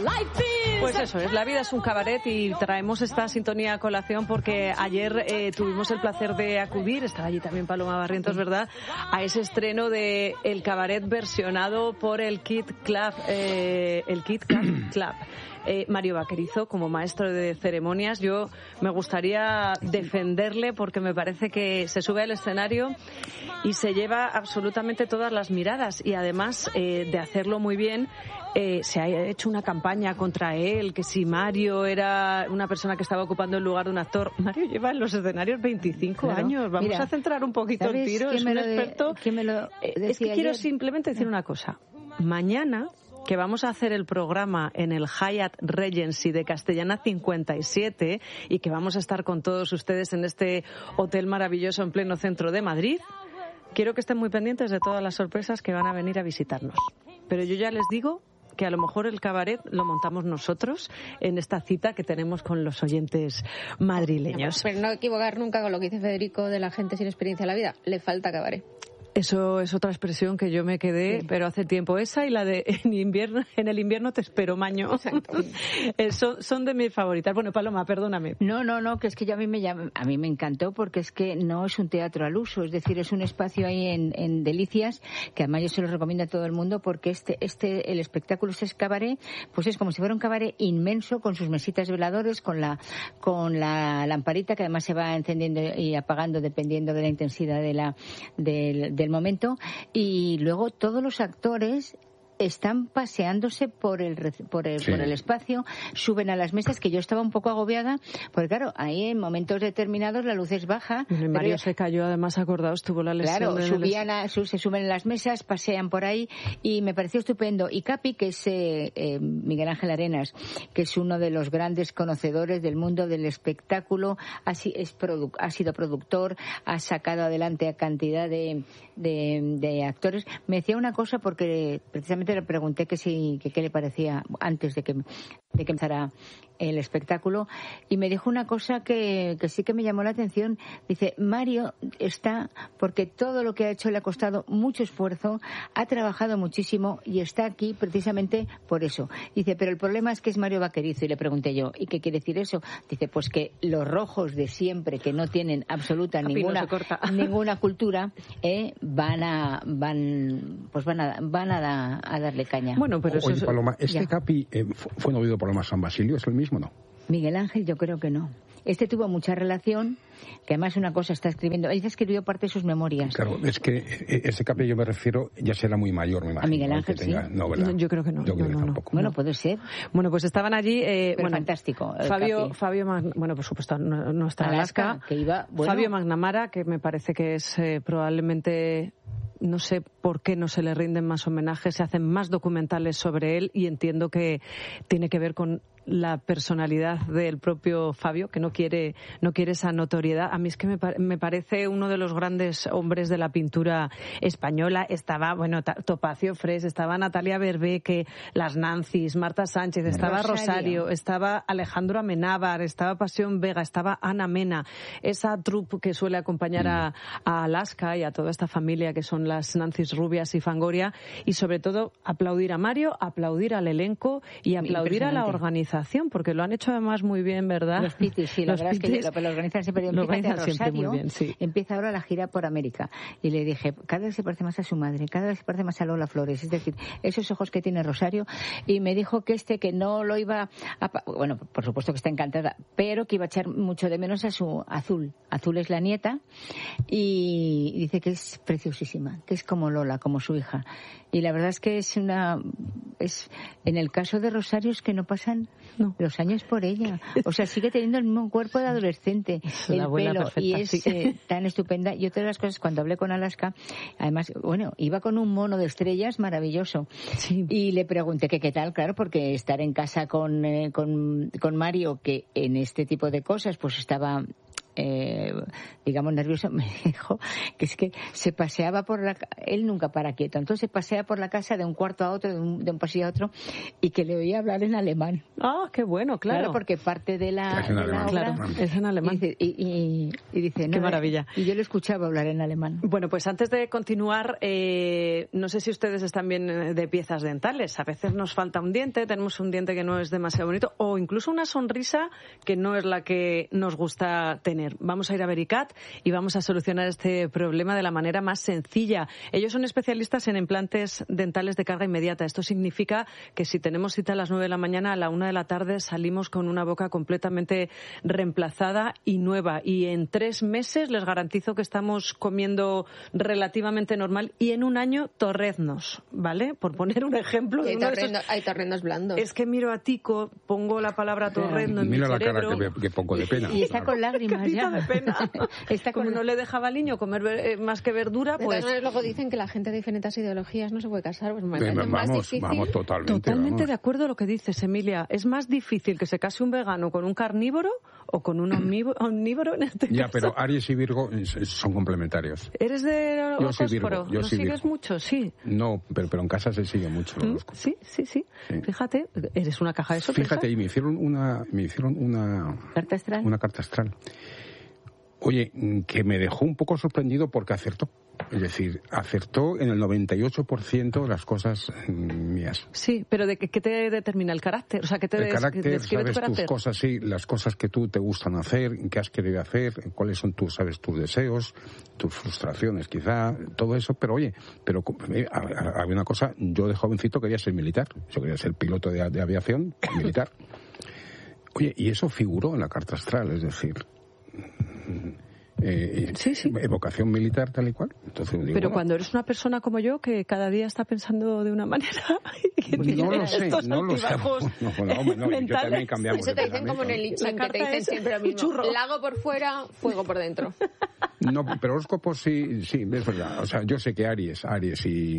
Pues eso es, la vida es un cabaret y traemos esta sintonía a colación porque ayer tuvimos el placer de acudir, estaba allí también Paloma Barrientos, ¿verdad?, a ese estreno de el cabaret versionado por el Kit Kat Club. Mario Vaquerizo, como maestro de ceremonias, yo me gustaría defenderle porque me parece que se sube al escenario y se lleva absolutamente todas las miradas y además de hacerlo muy bien, se ha hecho una campaña contra él, que si Mario era una persona que estaba ocupando el lugar de un actor. Mario lleva en los escenarios 25 años. Vamos a centrar un poquito el tiro. Es un experto. Es que quiero simplemente decir una cosa. Mañana, que vamos a hacer el programa en el Hyatt Regency de Castellana 57 y que vamos a estar con todos ustedes en este hotel maravilloso en pleno centro de Madrid, quiero que estén muy pendientes de todas las sorpresas que van a venir a visitarnos. Pero yo ya les digo que a lo mejor el cabaret lo montamos nosotros en esta cita que tenemos con los oyentes madrileños. Pero no equivocar nunca con lo que dice Federico de la gente sin experiencia en la vida. Le falta cabaret. Eso es otra expresión que yo me quedé, sí, pero hace tiempo. Esa y la de en el invierno te espero, Maño. Exacto. Son de mis favoritas. Bueno, Paloma, perdóname. No, que es que a mí me encantó porque es que no es un teatro al uso, es decir, es un espacio ahí en Delicias que además yo se lo recomiendo a todo el mundo porque el espectáculo, este cabaret, pues es como si fuera un cabaret inmenso con sus mesitas veladores, con la lamparita que además se va encendiendo y apagando dependiendo de la intensidad del momento, y luego todos los actores están paseándose por el espacio, suben a las mesas, que yo estaba un poco agobiada, porque claro, ahí en momentos determinados la luz es baja. Mario se cayó, además, acordaos, tuvo la lesión. Claro, se suben en las mesas, pasean por ahí, y me pareció estupendo. Y Capi, que es Miguel Ángel Arenas, que es uno de los grandes conocedores del mundo del espectáculo, ha sido productor, ha sacado adelante a cantidad de actores. Me decía una cosa porque precisamente le pregunté que qué le parecía antes de que empezara el espectáculo, y me dijo una cosa que sí que me llamó la atención. Dice, Mario está porque todo lo que ha hecho le ha costado mucho esfuerzo, ha trabajado muchísimo y está aquí precisamente por eso. Dice, pero el problema es que es Mario Vaquerizo. Y le pregunté yo, ¿y qué quiere decir eso? Dice, pues que los rojos de siempre, que no tienen absoluta ninguna cultura, van a darle caña. Bueno, pero Oye, Paloma, Capi fue novio por San Basilio, ¿es el mismo, no? Miguel Ángel, yo creo que no. Tuvo mucha relación, que además una cosa está escribiendo. Él escribió parte de sus memorias. Claro, es que ese Capi, yo me refiero, ya será muy mayor, me imagino. A Miguel Ángel, sí. No, ¿verdad? Yo creo que no. Yo creo que tampoco. Bueno, puede ser. Bueno, pues estaban allí. Fantástico. Fabio, por supuesto, nuestra Alaska, que iba, Fabio McNamara, que me parece que es probablemente. No sé por qué no se le rinden más homenajes, se hacen más documentales sobre él, y entiendo que tiene que ver con la personalidad del propio Fabio, que no quiere esa notoriedad. A mí es que me parece uno de los grandes hombres de la pintura española. Estaba, Topacio Fres, estaba Natalia Berbeque, las Nancis, Marta Sánchez, estaba Rosario, estaba Alejandro Amenábar, estaba Pasión Vega, estaba Ana Mena, esa troupe que suele acompañar a Alaska y a toda esta familia que son las Nancis Rubias y Fangoria, y sobre todo aplaudir a Mario, aplaudir al elenco y aplaudir a la organización, porque lo han hecho además muy bien, ¿verdad? Los Pitis, sí, la verdad es que lo organizan siempre. Siempre muy bien, sí. Empieza ahora la gira por América, y le dije, cada vez se parece más a su madre, cada vez se parece más a Lola Flores, es decir, esos ojos que tiene Rosario, y me dijo que que no lo iba bueno, por supuesto que está encantada, pero que iba a echar mucho de menos a su Azul. Azul es la nieta, y dice que es preciosísima, que es como Lola, como su hija. Y la verdad es que en el caso de Rosario es que no pasan los años por ella. O sea, sigue teniendo el mismo cuerpo de adolescente, el pelo, perfecta, y es tan estupenda. Y otra de las cosas, cuando hablé con Alaska, además, iba con un mono de estrellas maravilloso. Sí. Y le pregunté que qué tal, claro, porque estar en casa con Mario, que en este tipo de cosas pues estaba digamos, nervioso, me dijo que es que se paseaba él nunca para quieto, entonces se pasea por la casa de un cuarto a otro, de un pasillo a otro, y que le oía hablar en alemán. Ah, qué bueno, claro. Porque parte de la obra claro, es en alemán. Y dice, no, qué maravilla. Y yo le escuchaba hablar en alemán. Bueno, pues antes de continuar, no sé si ustedes están bien de piezas dentales. A veces nos falta un diente, tenemos un diente que no es demasiado bonito, o incluso una sonrisa que no es la que nos gusta tener. Vamos a ir a Vericat y vamos a solucionar este problema de la manera más sencilla. Ellos son especialistas en implantes dentales de carga inmediata. Esto significa que si tenemos cita a las 9 de la mañana, a la 1 de la tarde salimos con una boca completamente reemplazada y nueva. Y en 3 meses les garantizo que estamos comiendo relativamente normal, y en un año torreznos, ¿vale? Por poner un ejemplo. Hay torrendos blandos. Es que miro a Tico, pongo la palabra torrezno en mi cerebro. Mira la cara que pongo de pena. Y está con lágrimas ya. De pena. Como no le dejaba al niño comer más que verdura, pues... De todas maneras, luego dicen que la gente de diferentes ideologías no se puede casar, pues me parece más difícil. Vamos, Totalmente de acuerdo a lo que dices, Emilia. Es más difícil que se case un vegano con un carnívoro o con un omnívoro en este caso. Ya, pero Aries y Virgo son complementarios. ¿Eres de horóscopo? Yo ¿Lo soy sigues Virgo. mucho? Sí. No, pero en casa se sigue mucho el horóscopo. Sí. Fíjate, eres una caja de sorpresas. Fíjate, y me hicieron una ¿Carta astral? Una carta astral. Oye, que me dejó un poco sorprendido porque acertó. Es decir, acertó en el 98% de las cosas mías. Sí, pero ¿de qué te determina el carácter? O sea, ¿qué te el carácter, describe sabes tu carácter? tus cosas, sí, las cosas que tú te gustan hacer, qué has querido hacer, cuáles son tus deseos, tus frustraciones, quizá, todo eso. Pero oye, había una cosa, yo de jovencito quería ser militar. Yo quería ser piloto de aviación militar. Oye, y eso figuró en la carta astral, es decir... sí. Evocación militar tal y cual. Entonces, digo, pero cuando eres una persona como yo que cada día está pensando de una manera y que no lo sé, yo también cambiamos. Eso te dicen como en el Lichín, que te dicen siempre lo mismo. Lago por fuera, fuego por dentro. No, pero horóscopos sí, es verdad. O sea, yo sé que Aries y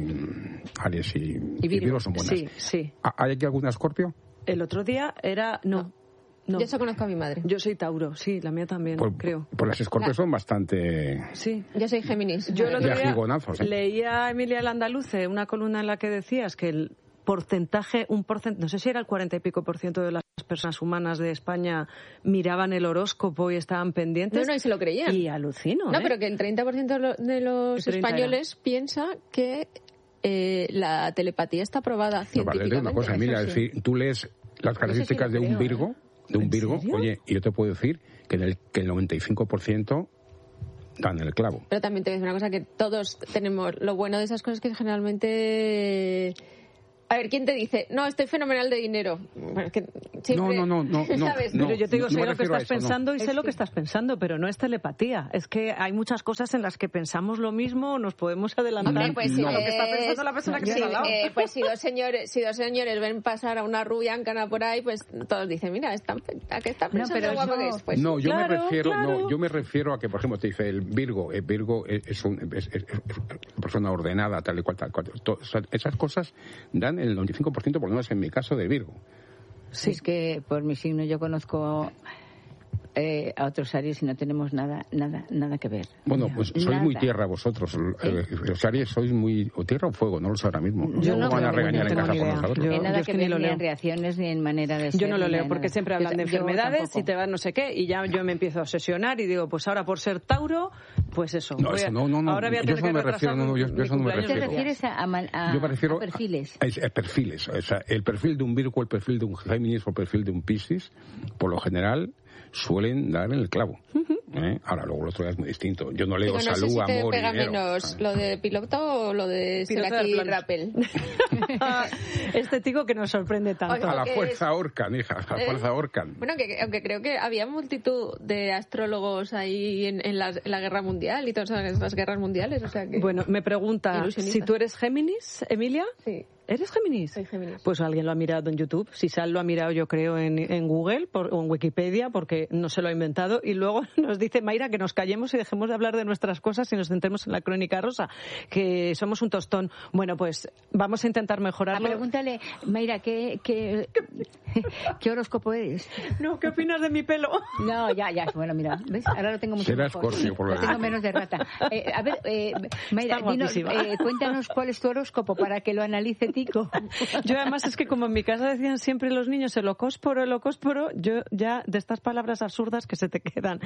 Virgo son buenas. Sí. ¿Hay aquí alguna Escorpio? El otro día era... No. Yo solo conozco a mi madre. Yo soy Tauro, sí, la mía también, creo. Pues las Escorpios son bastante... Sí. Yo soy Géminis. Yo el otro día gigonazos, leía a Emilia el Andaluce una columna en la que decías que el porcentaje, no sé si era el 40 y pico % de las personas humanas de España miraban el horóscopo y estaban pendientes. No, y se lo creían. Y alucino, No, pero que el 30% de los españoles piensa que la telepatía está probada científicamente. Vale, una cosa, Emilia, es decir, tú lees las características de un Virgo... De un Virgo, oye, y yo te puedo decir que el 95% dan el clavo. Pero también te voy a decir una cosa, que todos tenemos lo bueno de esas cosas, que generalmente... A ver, ¿quién te dice? No, estoy fenomenal de dinero. Bueno, es que siempre, no. ¿sabes? Pero yo te digo, sé lo que estás eso, pensando y sé lo que estás pensando, pero no es telepatía. Es que hay muchas cosas en las que pensamos lo mismo, nos podemos adelantar a lo que está pensando la persona que está al lado. Pues si dos señores ven pasar a una rubia ancana por ahí, pues todos dicen, mira, ¿a qué está pensando pero guapo que es? Pues, no, yo me refiero a que, por ejemplo, te dice el Virgo es una persona ordenada, tal y cual. Esas cosas dan el 95%, por lo menos en mi caso, de Virgo. Sí, es que por mi signo yo conozco a otros Aries y no tenemos nada que ver. Bueno, pues sois muy tierra vosotros. Los Aries sois muy... o tierra o fuego, no lo sé ahora mismo. Yo no van a regañar en casa por nosotros. En nada que ver, ni en reacciones, ni en manera de ser. Yo no lo leo, porque siempre hablan de enfermedades y te van no sé qué, y ya yo me empiezo a obsesionar y digo, pues ahora por ser Tauro, pues eso. No, ahora voy a tener que retrasar yo eso no me refiero. ¿Te refieres a perfiles? A perfiles. O sea, el perfil de un Virgo, el perfil de un Géminis o el perfil de un Piscis, por lo general, suelen dar en el clavo. Ahora, luego el otro día es muy distinto. Yo no leo salud, si amor y pega dinero. menos lo de piloto o lo de Seraki Rappel. Este tico que nos sorprende tanto. A la fuerza Orcan, hija, a la fuerza Orcan. Bueno, aunque creo que había multitud de astrólogos ahí en la guerra mundial y todas las guerras mundiales, o sea que... Bueno, me pregunta, si tú eres Géminis, Emilia. Sí. ¿Eres Géminis? Soy Géminis. Pues alguien lo ha mirado en YouTube. Si Sal lo ha mirado, yo creo, en Google o en Wikipedia, porque no se lo ha inventado. Y luego nos dice Mayra que nos callemos y dejemos de hablar de nuestras cosas y nos centremos en la crónica rosa, que somos un tostón. Bueno, pues vamos a intentar mejorarlo. Pregúntale, Mayra, ¿qué horóscopo eres? No, ¿qué opinas de mi pelo? No, ya. Bueno, mira, ¿ves? Ahora lo tengo mucho Será mejor. Escorpio, por lo tengo menos de rata. A ver, Mayra, cuéntanos cuál es tu horóscopo para que lo analice Tico. Yo además es que como en mi casa decían siempre los niños el ocósporo, yo ya de estas palabras absurdas que se te quedan.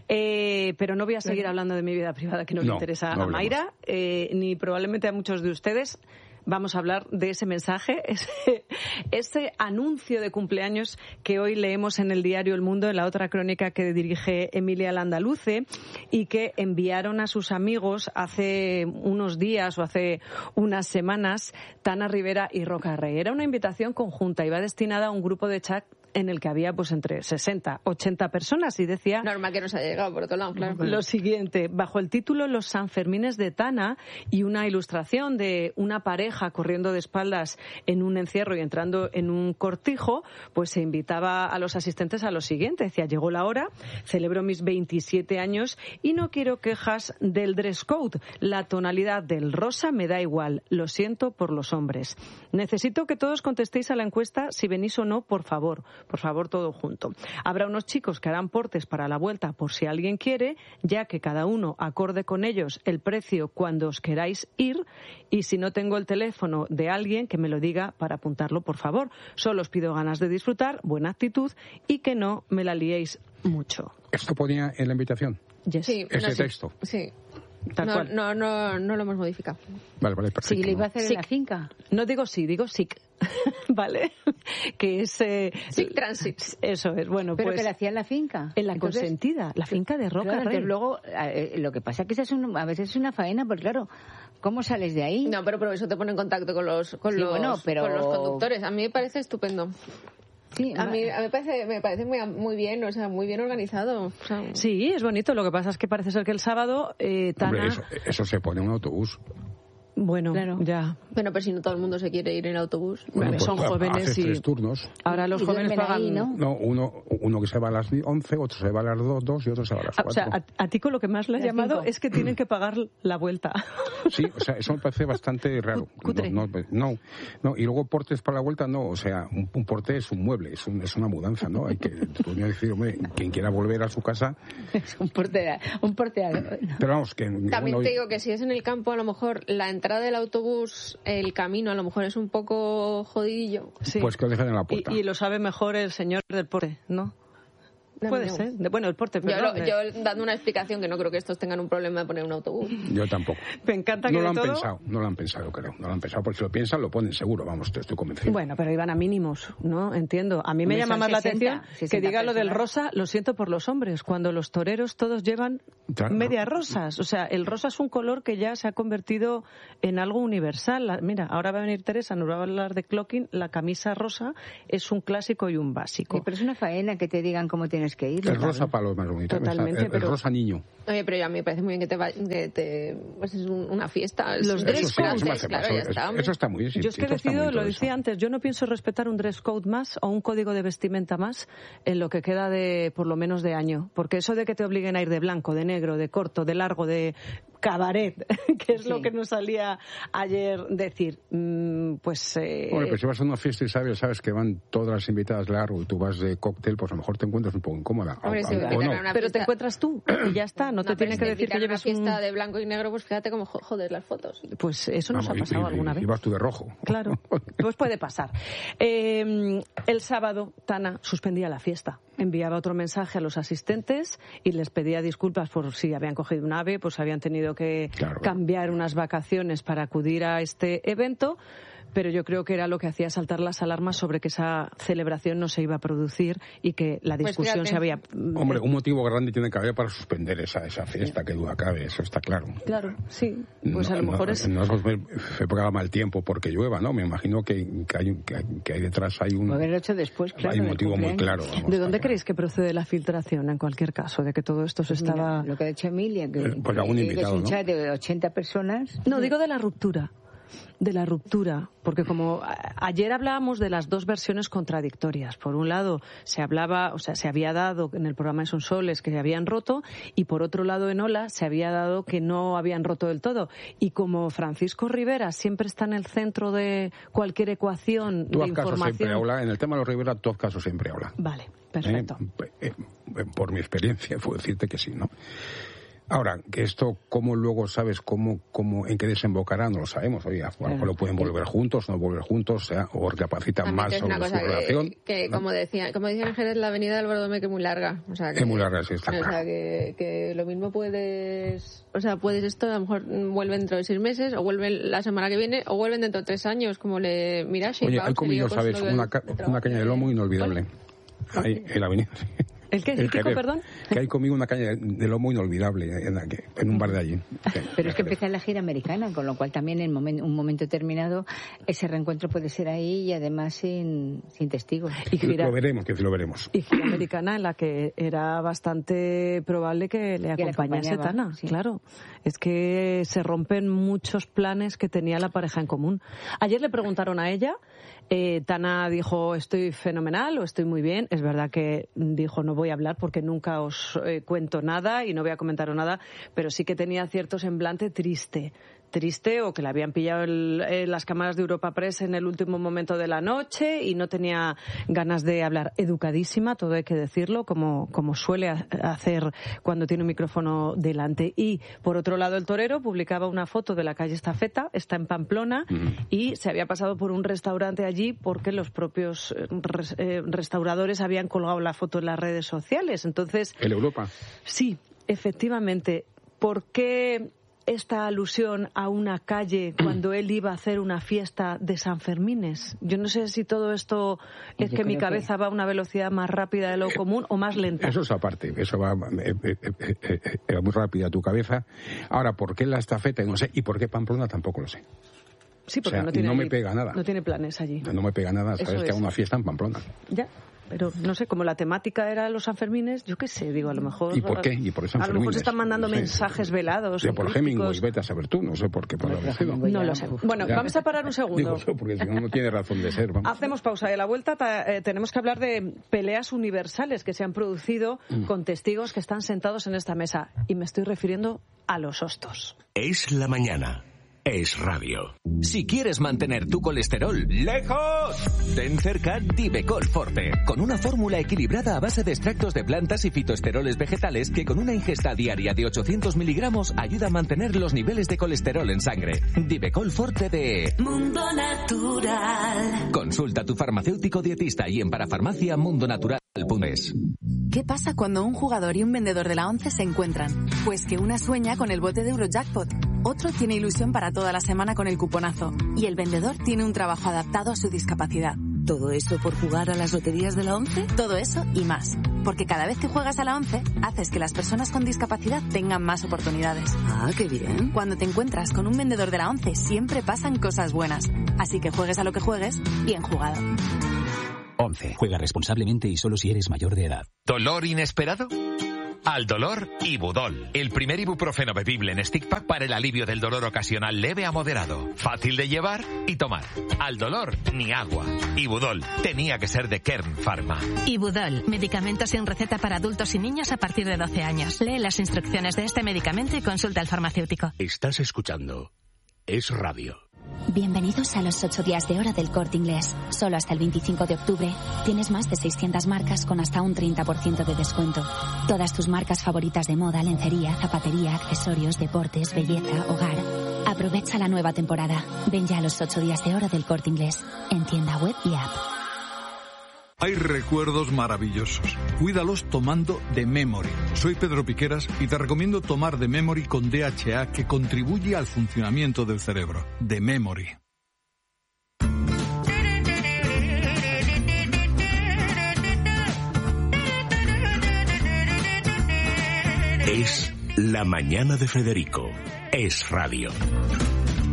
Pero no voy a seguir hablando de mi vida privada, que no le interesa a Mayra, ni probablemente a muchos de ustedes. Vamos a hablar de ese mensaje, ese anuncio de cumpleaños que hoy leemos en el diario El Mundo, en la otra crónica que dirige Emilia Landaluce, y que enviaron a sus amigos hace unos días o hace unas semanas Tana Rivera y Roca Rey. Era una invitación conjunta y va destinada a un grupo de chat en el que había pues entre 60, 80 personas y decía... Normal que nos haya llegado por otro lado, claro. Lo siguiente, bajo el título Los Sanfermines de Tana y una ilustración de una pareja corriendo de espaldas en un encierro y entrando en un cortijo, pues se invitaba a los asistentes a lo siguiente. Decía, llegó la hora, celebro mis 27 años y no quiero quejas del dress code. La tonalidad del rosa me da igual, lo siento por los hombres. Necesito que todos contestéis a la encuesta si venís o no, por favor, todo junto. Habrá unos chicos que harán portes para la vuelta por si alguien quiere, ya que cada uno acorde con ellos el precio cuando os queráis ir, y si no tengo el teléfono de alguien que me lo diga para apuntarlo, por favor. Solo os pido ganas de disfrutar, buena actitud y que no me la liéis mucho. ¿Esto ponía en la invitación? Yes. Sí, ese texto. Sí. Tal cual. No lo hemos modificado. Vale, perfecto. Sí, le iba a hacer en la finca. No digo sí, digo SIC. ¿Vale? Que es... SIC Transit. Eso es, bueno, pero pues... que la hacía en la finca. En la consentida, la finca de Roca claro, Rey. Luego, lo que pasa es que a veces es una faena, porque claro, ¿cómo sales de ahí? No, pero eso te pone en contacto con los conductores. A mí me parece estupendo. Sí, a mí me parece muy bien, o sea, muy bien organizado. O sea, sí, es bonito. Lo que pasa es que parece ser que el sábado Tana... Hombre, eso se pone en un autobús. Bueno, claro. Ya. Bueno, pero si no todo el mundo se quiere ir en autobús. Bueno, pues son jóvenes haces 3 turnos. Ahora los jóvenes pagan... Ahí, ¿no? No, uno que se va a las 11, otro se va a las 2 y otro se va a las 4. O sea, a ti con lo que más le has llamado es que tienen que pagar la vuelta. Sí, o sea, eso me parece bastante raro. Cutre. No, y luego portes para la vuelta, no, o sea, un porte es un mueble, es una mudanza, ¿no? Hay que decir, hombre, quien quiera volver a su casa... Es un porte. Pero vamos, que... También te digo que si es en el campo, a lo mejor la entrada del autobús, el camino a lo mejor es un poco jodidillo. Sí. Pues que lo dejen en la puerta. Y lo sabe mejor el señor del porte, ¿no? Puede ser. Bueno, el porte, perdón. Yo dando una explicación que no creo que estos tengan un problema de poner un autobús. Yo tampoco. Me encanta que no lo de han todo... pensado, no lo han pensado, creo. No lo han pensado, porque si lo piensan lo ponen seguro, vamos, estoy convencido. Bueno, pero iban a mínimos, ¿no? Entiendo. A mí me llama más la atención que diga lo del rosa, lo siento por los hombres, cuando los toreros todos llevan medias rosas. O sea, el rosa es un color que ya se ha convertido en algo universal. Mira, ahora va a venir Teresa, nos va a hablar de clocking. La camisa rosa es un clásico y un básico. Sí, pero es una faena que te digan cómo tienes que ir. El rosa para los más bonitos. Totalmente, el rosa niño. Oye, pero a mí me parece muy bien pues es una fiesta. Los dress codes, claro, ya está. Eso está muy bien. Yo es que decido, lo decía antes, yo no pienso respetar un dress code más o un código de vestimenta más en lo que queda de, por lo menos, de año. Porque eso de que te obliguen a ir de blanco, de negro, de corto, de largo, de cabaret, que es lo que nos salía ayer decir, pues... Bueno, pues si vas a una fiesta y sabes que van todas las invitadas largo y tú vas de cóctel, pues a lo mejor te encuentras un poco incómoda. Hombre, pero te encuentras tú y ya está, no te tienes que decir que lleves una fiesta de blanco y negro, pues fíjate cómo joder las fotos. Pues eso nos ha pasado alguna vez. Y vas tú de rojo. Claro, pues puede pasar. El sábado Tana suspendía la fiesta, enviaba otro mensaje a los asistentes y les pedía disculpas por si habían cogido un AVE, pues habían tenido que cambiar unas vacaciones para acudir a este evento. Pero yo creo que era lo que hacía saltar las alarmas sobre que esa celebración no se iba a producir y que la discusión se había... Hombre, un motivo grande tiene que haber para suspender esa fiesta, que duda cabe, eso está claro. Claro, sí. Pues a lo mejor es... No se pegaba mal tiempo porque llueva, ¿no? Me imagino que hay detrás hay un... Lo haber hecho después, claro. Hay un motivo muy claro. Vamos, ¿De dónde creéis que procede la filtración, en cualquier caso, de que todo esto se estaba... Lo que ha dicho Emilia, que pues algún invitado, es un chat de 80 personas. No, digo de la ruptura. de la ruptura, porque como ayer hablábamos de las dos versiones contradictorias. Por un lado se había dado en el programa de Sonsoles que se habían roto, y por otro lado en Hola se había dado que no habían roto del todo. Y como Francisco Rivera siempre está en el centro de cualquier ecuación de información... Siempre habla, en el tema de los Rivera, todo caso siempre habla. Vale, perfecto. Por mi experiencia, puedo decirte que sí, ¿no? Ahora, que esto, ¿cómo luego sabes en qué desembocará? No lo sabemos. Oye, a lo mejor lo pueden volver juntos, no volver juntos, o recapacitan más sobre su relación. Que como decían en Jerez, la avenida de Álvaro Domecq es muy larga. O sea, es muy larga, sí, está claro. O sea, que lo mismo puedes esto, a lo mejor vuelven dentro de 6 meses, o vuelven la semana que viene, o vuelven dentro de 3 años, como le miras. Oye, hay comido, ¿sabes? Una caña de lomo inolvidable. Ahí, en la avenida. ¿El qué? ¿El pico, perdón? Que hay conmigo una caña de lomo inolvidable en un bar de allí. Pero es que empieza la gira americana, con lo cual también en un momento determinado ese reencuentro puede ser ahí y además sin testigos. Lo veremos. Y gira americana en la que era bastante probable que le acompañase Tana. Sí. Claro, es que se rompen muchos planes que tenía la pareja en común. Ayer le preguntaron a ella, Tana dijo, estoy fenomenal o estoy muy bien. Es verdad que dijo, no voy a hablar porque nunca os cuento nada y no voy a comentar nada, pero sí que tenía cierto semblante triste, o que le habían pillado las cámaras de Europa Press en el último momento de la noche y no tenía ganas de hablar. Educadísima, todo hay que decirlo, como suele hacer cuando tiene un micrófono delante. Y, por otro lado, el torero publicaba una foto de la calle Estafeta, está en Pamplona, y se había pasado por un restaurante allí porque los propios restauradores habían colgado la foto en las redes sociales. Entonces, ¿en Europa? Sí, efectivamente. ¿Por qué esta alusión a una calle cuando él iba a hacer una fiesta de Sanfermines? Yo no sé si todo esto es que mi cabeza va a una velocidad más rápida de lo común o más lenta. Eso es aparte, eso va muy rápida tu cabeza. Ahora, ¿por qué la Estafeta? No sé, y por qué Pamplona tampoco lo sé. Sí, porque no me pega nada. No tiene planes allí. No me pega nada, sabes que hago una fiesta en Pamplona. Ya. Pero no sé, como la temática era los Sanfermines, yo qué sé, digo, a lo mejor... ¿Y por qué? ¿Y por a lo mejor se están mandando mensajes velados. Ya por Hemingway, vete a saber tú, no sé por qué puede haber sido. No lo sé. Bueno, vamos a parar un segundo. Digo, porque si no tiene razón de ser. Vamos. Hacemos pausa y a la vuelta tenemos que hablar de peleas universales que se han producido con testigos que están sentados en esta mesa. Y me estoy refiriendo a los hostos. Es la mañana. Es radio. Si quieres mantener tu colesterol lejos, ten cerca Divecol Forte, con una fórmula equilibrada a base de extractos de plantas y fitoesteroles vegetales que con una ingesta diaria de 800 miligramos ayuda a mantener los niveles de colesterol en sangre. Divecol Forte de Mundo Natural. Consulta a tu farmacéutico dietista y en Parafarmacia mundonatural.es. ¿Qué pasa cuando un jugador y un vendedor de la ONCE se encuentran? Pues que una sueña con el bote de Eurojackpot, otro tiene ilusión para toda la semana con el cuponazo y el vendedor tiene un trabajo adaptado a su discapacidad. ¿Todo eso por jugar a las loterías de la ONCE? Todo eso y más. Porque cada vez que juegas a la ONCE, haces que las personas con discapacidad tengan más oportunidades. Ah, qué bien. Cuando te encuentras con un vendedor de la ONCE, siempre pasan cosas buenas. Así que juegues a lo que juegues, bien jugado. 11. Juega responsablemente y solo si eres mayor de edad. ¿Dolor inesperado? Al dolor, Ibudol, el primer ibuprofeno bebible en stick pack para el alivio del dolor ocasional leve a moderado. Fácil de llevar y tomar. Al dolor, ni agua. Ibudol, tenía que ser de Kern Pharma. Ibudol, medicamento sin receta para adultos y niños a partir de 12 años. Lee las instrucciones de este medicamento y consulta al farmacéutico. Estás escuchando Es Radio. Bienvenidos a los 8 días de hora del Corte Inglés. Solo hasta el 25 de octubre tienes más de 600 marcas con hasta un 30% de descuento. Todas tus marcas favoritas de moda, lencería, zapatería, accesorios, deportes, belleza, hogar. Aprovecha la nueva temporada. Ven ya a los 8 días de hora del Corte Inglés, en tienda web y app. Hay recuerdos maravillosos. Cuídalos tomando The Memory. Soy Pedro Piqueras y te recomiendo tomar The Memory con DHA, que contribuye al funcionamiento del cerebro. The Memory. Es la mañana de Federico. Es radio.